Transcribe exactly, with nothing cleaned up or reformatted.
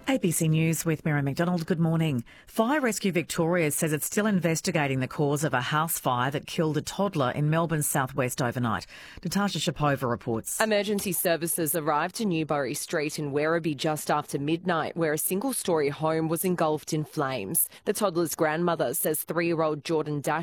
A B C News with Mira McDonald. Good morning. Fire Rescue Victoria says it's still investigating the cause of a house fire that killed a toddler in Melbourne's southwest overnight. Natasha Shapova reports. Emergency services arrived to Newbury Street in Werribee just after midnight, where a single-storey home was engulfed in flames. The toddler's grandmother says three-year-old Jordan Dash